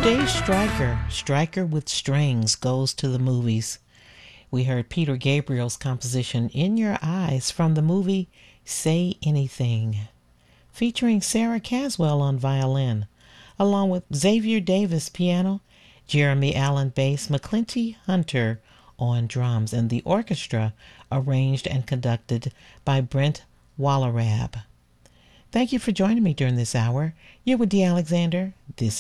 Today's Striker with Strings, goes to the movies. We heard Peter Gabriel's composition In Your Eyes from the movie Say Anything, featuring Sarah Caswell on violin, along with Xavier Davis piano, Jeremy Allen bass, McClinty Hunter on drums, and the orchestra arranged and conducted by Brent Wallerab. Thank you for joining me during this hour. You're with Dee Alexander. This